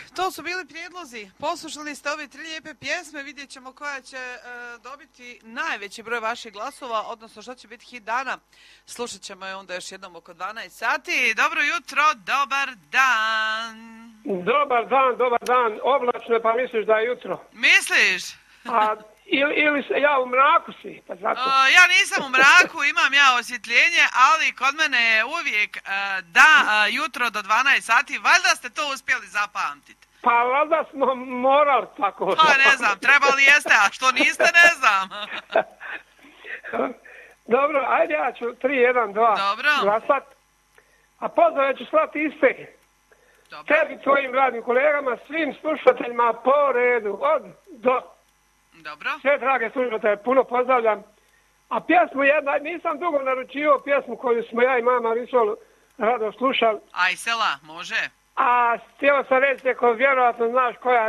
to su bili prijedlozi. Poslušali ste ove 3 lijepe pjesme, vidjet ćemo koja će dobiti najveći broj vaših glasova, odnosno što će biti hit dana. Slušat ćemo je onda još jednom oko 12 sati. Dobro jutro, dobar dan. Dobar dan. Oblačno je, pa misliš da je jutro? Misliš? Ili ja u mraku si, pa zato. Ja nisam u mraku, imam ja osvjetljenje, ali kod mene je uvijek jutro do 12 sati. Valjda ste to uspjeli zapamtiti. Pa valjda smo morali tako. Pa ne znam, trebali jeste, a što niste, ne znam. Dobro, ajde ja ću 3, 1, 2 glasat. A pozdrav ću slati iste. Dobro. Tebi, tvojim radnim kolegama, svim slušateljima po redu, od do. Dobro. Sve drage slušatelje, puno pozdravljam. A pjesmu jedna, nisam dugo naručio pjesmu koju smo ja i mama Risol rado slušali. Aj sela, može. A htjelo sam reći, ko vjerojatno znaš koja